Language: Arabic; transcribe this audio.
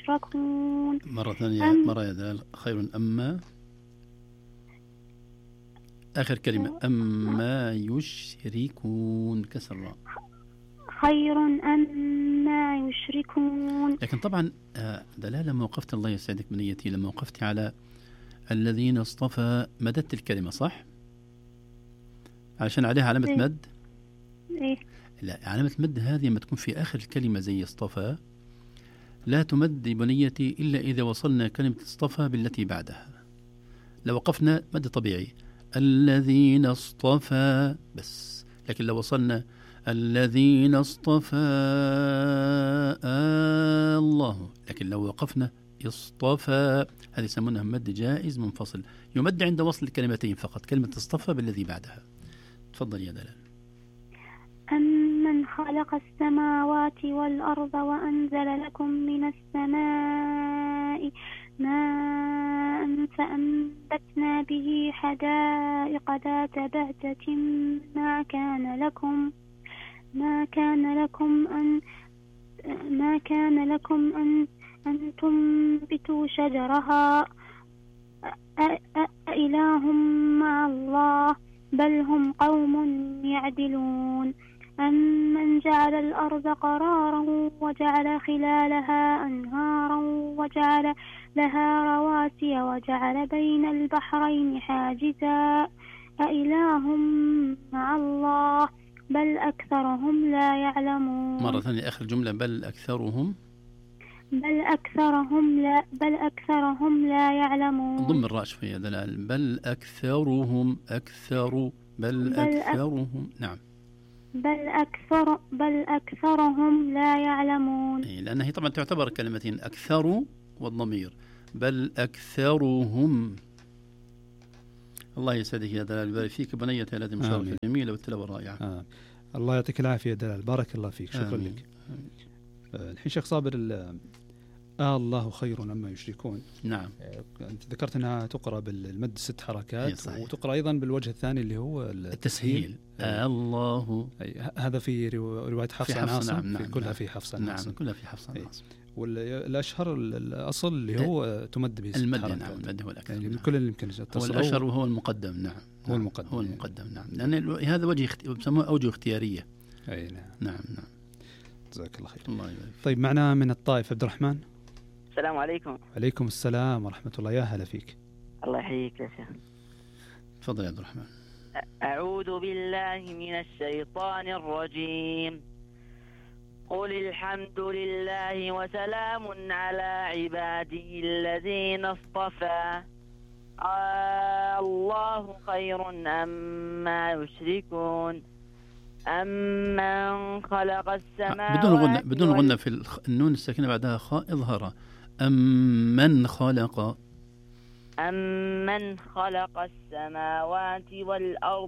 يشركون. مرة ثانية، مرة يا دلال. خير أما آخر كلمة، أما يشركون، كسر الراء. خير أما يشركون. لكن طبعا دلال لما وقفت، الله يسعدك بنيتي، لما وقفت على الذين اصطفى مددت الكلمة صح؟ عشان عليها علامة مد؟ إيه؟ لا، علامة مد هذه لما تكون في آخر الكلمة زي اصطفى لا تمد بنيتي إلا إذا وصلنا كلمة اصطفى بالتي بعدها. لو وقفنا مد طبيعي الذين اصطفى بس، لكن لو وصلنا الذين اصطفى الله، لكن لو وقفنا اصطفى هذه يسمونها مد جائز منفصل، يمد عند وصل الكلمتين فقط، كلمة اصطفى بالذي بعدها. تفضل يا دلال. أمن خلق السماوات والأرض وأنزل لكم من السماء ماء فأنبتنا به حدائق ذات بهجة ما كان لكم أن تنبتوا شجرها أإله مع الله بل هم قوم يعدلون. أمن جعل الأرض قرارا وجعل خلالها أنهارا وجعل لها رواسي وجعل بين البحرين حاجزا أإله مع الله بل أكثرهم لا يعلمون. مرة ثانية آخر جملة، بل أكثرهم لا يعلمون. ضم الراء شوية دلال. بل أكثرهم نعم بل أكثرهم لا يعلمون. لأن هي طبعا تعتبر كلمتين، أكثر والضمير. بل أكثرهم. الله يسعدك يا دلال، بارك فيك بنيتي هذه المشاركة الجميلة والتلاوة الرائعة. الله يعطيك العافية دلال، بارك الله فيك، شكرا لك. الحين شيخ صابر، الله خير أما يشركون. نعم. أنت ذكرت أنها تقرأ بالمد 6 حركات، وتقرأ أيضا بالوجه الثاني اللي هو التسهيل. الله هذا في رواية حفص عن عاصم. نعم. كلها في حفص عن عاصم. كلها في حفص عن عاصم. والأشهر الأصل اللي هو تمد به 6 حركات. نعم، المد هو الأكثر. يعني كل اللي يمكن هو الأشهر وهو المقدم. نعم، هو المقدم. نعم، لأن هذا وجه بسموه أوجه اختيارية. أي نعم. جزاك الله خير. الله يبارك. طيب، معنا من الطائف عبد الرحمن. السلام عليكم. عليكم السلام ورحمة الله، يا هلا فيك. الله يحييك يا شيخ. تفضل يا عبد الرحمن. أعوذ بالله من الشيطان الرجيم. قل الحمد لله وسلام على عباده الذين اصطفى الله خير أما يشركون. أمن خلق السماوات بدون غنة في النون الساكنة بعدها خاء إظهارا. أمن خلق السماوات والأرض